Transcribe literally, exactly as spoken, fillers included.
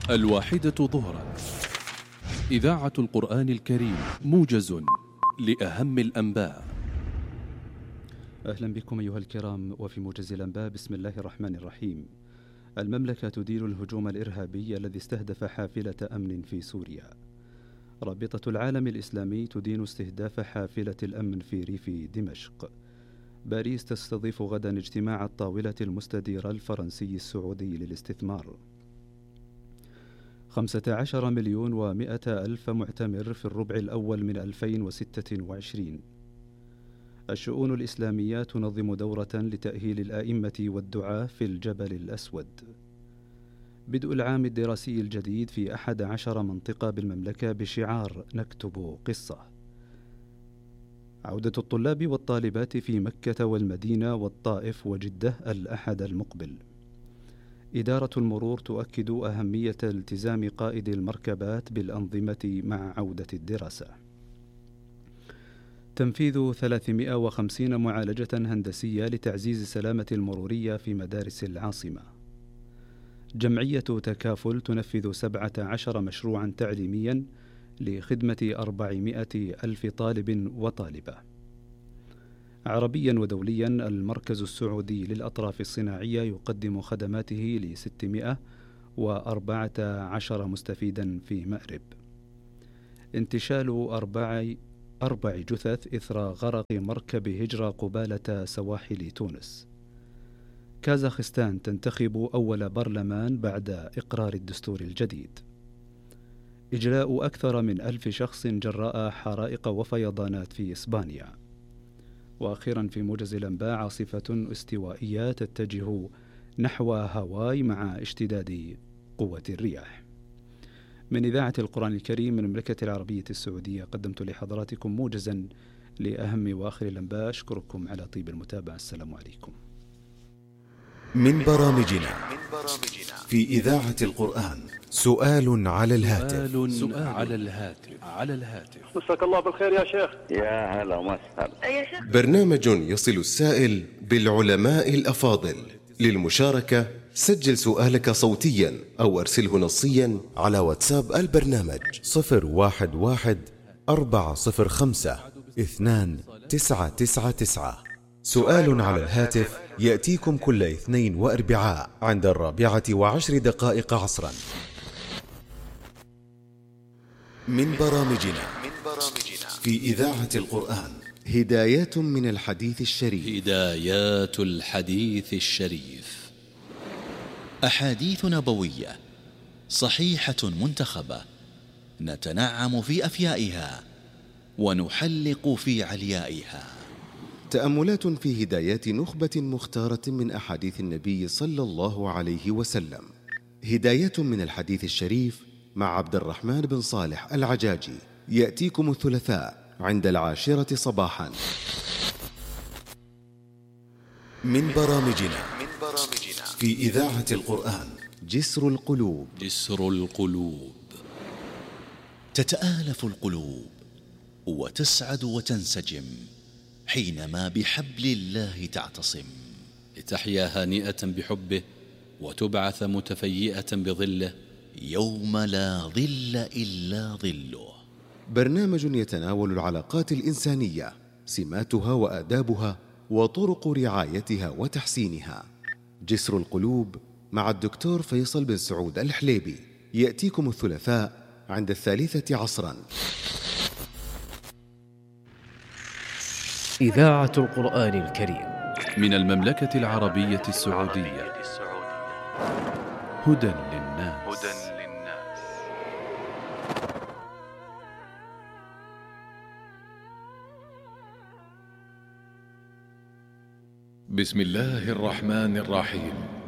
الواحدة ظهرا. إذاعة القرآن الكريم، موجز لأهم الأنباء. أهلا بكم أيها الكرام وفي موجز الأنباء. بسم الله الرحمن الرحيم. المملكة تدين الهجوم الإرهابي الذي استهدف حافلة أمن في سوريا. رابطة العالم الإسلامي تدين استهداف حافلة الأمن في ريف دمشق. باريس تستضيف غدا اجتماع الطاولة المستديرة الفرنسي السعودي للاستثمار. خمسة عشر مليون ومئة ألف معتمر في الربع الأول من ألفين وستة وعشرين. الشؤون الإسلامية تنظم دورة لتأهيل الآئمة والدعاة في الجبل الأسود. بدء العام الدراسي الجديد في أحد عشر منطقة بالمملكة بشعار نكتب قصة. عودة الطلاب والطالبات في مكة والمدينة والطائف وجدة الأحد المقبل. إدارة المرور تؤكد أهمية التزام قائد المركبات بالأنظمة مع عودة الدراسة. تنفيذ ثلاثمائة وخمسين معالجة هندسية لتعزيز السلامة المرورية في مدارس العاصمة. جمعية تكافل تنفذ سبعة عشر مشروعا تعليميا لخدمة أربعمائة ألف طالب وطالبة. عربيا ودوليا، المركز السعودي للأطراف الصناعية يقدم خدماته لستمائة وأربعة عشر مستفيدا في مأرب. انتشال أربع أربع جثث إثر غرق مركب هجرة قبالة سواحل تونس. كازاخستان تنتخب أول برلمان بعد إقرار الدستور الجديد. إجلاء أكثر من ألف شخص جراء حرائق وفيضانات في إسبانيا. وأخيرا في موجز الأنباء، عاصفة استوائية تتجه نحو هاواي مع اشتداد قوة الرياح. من إذاعة القرآن الكريم من المملكة العربية السعودية، قدمت لحضراتكم موجزا لأهم وآخر الأنباء. أشكركم على طيب المتابعة. السلام عليكم. من برامجنا في إذاعة القرآن، سؤال على الهاتف. سؤال, سؤال على الهاتف على الهاتف مساك الله بالخير يا شيخ. يا هلا وسهلا يا شيخ. برنامج يصل السائل بالعلماء الأفاضل. للمشاركة سجل سؤالك صوتيا أو أرسله نصيا على واتساب البرنامج صفر واحد واحد أربعة صفر خمسة اثنان تسعة تسعة تسعة. سؤال على الهاتف يأتيكم كل اثنين وأربعاء عند الرابعة وعشر دقائق عصرا. من برامجنا في إذاعة القرآن، هدايات من الحديث الشريف. هدايات الحديث الشريف. أحاديث نبوية صحيحة منتخبة، نتنعم في أفيائها ونحلق في عليائها. تأملات في هدايات نخبة مختارة من أحاديث النبي صلى الله عليه وسلم. هدايات من الحديث الشريف مع عبد الرحمن بن صالح العجاجي، يأتيكم الثلاثاء عند العاشرة صباحا. من برامجنا في إذاعة القرآن، جسر القلوب. جسر القلوب. تتآلف القلوب وتسعد وتنسجم حينما بحبل الله تعتصم، لتحيا هانئة بحبه وتبعث متفيئة بظله يوم لا ظل إلا ظله. برنامج يتناول العلاقات الإنسانية، سماتها وآدابها وطرق رعايتها وتحسينها. جسر القلوب مع الدكتور فيصل بن سعود الحليبي، يأتيكم الثلاثاء عند الثالثة عصرا. إذاعة القرآن الكريم من المملكة العربية السعودية. هدى للناس. بسم الله الرحمن الرحيم.